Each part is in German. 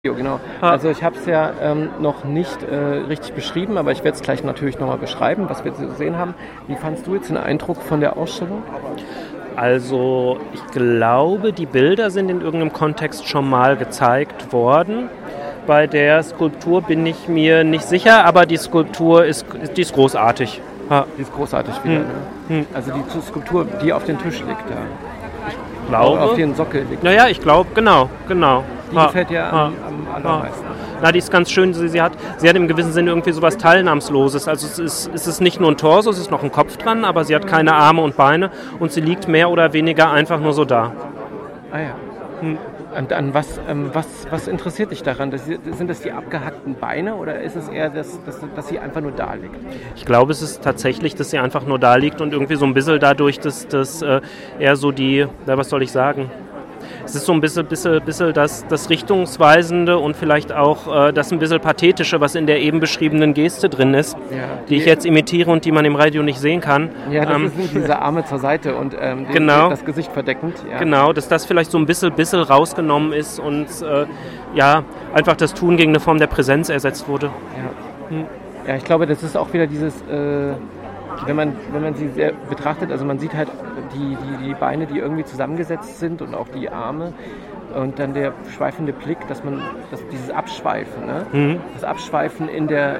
Genau. Also ich habe es ja noch nicht richtig beschrieben, aber ich werde es gleich natürlich nochmal beschreiben, was wir gesehen haben. Wie fandst du jetzt den Eindruck von der Ausstellung? Also ich glaube, die Bilder sind in irgendeinem Kontext schon mal gezeigt worden. Bei der Skulptur bin ich mir nicht sicher, aber die Skulptur die ist großartig. Ja. Die ist großartig wieder. Ne? Also die Skulptur, die auf dem Tisch liegt da. Ich glaube. Auf den Sockel liegt. Naja, ich glaube, genau. Die gefällt dir am allermeisten. Na, die ist ganz schön. Sie hat im gewissen Sinne irgendwie sowas Teilnahmsloses. Also es ist nicht nur ein Torso, es ist noch ein Kopf dran, aber sie hat keine Arme und Beine und sie liegt mehr oder weniger einfach nur so da. Ah ja. Und an was interessiert dich daran? Sind das die abgehackten Beine oder ist es eher, dass sie einfach nur da liegt? Ich glaube, es ist tatsächlich, dass sie einfach nur da liegt und irgendwie so ein bisschen dadurch, dass eher so was soll ich sagen? Es ist so ein bisschen das Richtungsweisende und vielleicht auch das ein bisschen Pathetische, was in der eben beschriebenen Geste drin ist, die ich jetzt imitiere und die man im Radio nicht sehen kann. Ja, das sind diese Arme zur Seite und das Gesicht verdeckend. Ja. Genau, dass das vielleicht so ein bisschen rausgenommen ist und einfach das Tun gegen eine Form der Präsenz ersetzt wurde. Ja, ich glaube, das ist auch wieder dieses... Wenn man sie sehr betrachtet, also man sieht halt die Beine, die irgendwie zusammengesetzt sind und auch die Arme und dann der schweifende Blick, dieses Abschweifen, ne? Das Abschweifen in der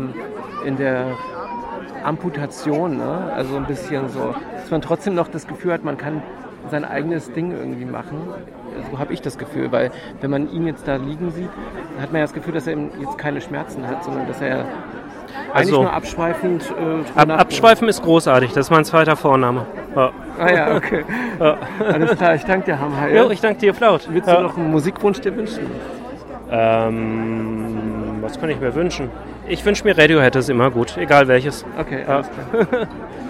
Amputation, ne? Also ein bisschen so, dass man trotzdem noch das Gefühl hat, man kann sein eigenes Ding irgendwie machen. So habe ich das Gefühl, weil wenn man ihn jetzt da liegen sieht, dann hat man ja das Gefühl, dass er eben jetzt keine Schmerzen hat, sondern dass er eigentlich nur abschweifend... Abschweifen ist großartig, das ist mein zweiter Vorname. Ja. Ah ja, okay. Ja. Alles klar, ich danke dir, Hamha. Ja, ich danke dir, Flaut. Willst du noch einen Musikwunsch dir wünschen? Was kann ich mir wünschen? Ich wünsche mir Radiohead, das ist immer gut, egal welches. Okay, alles klar.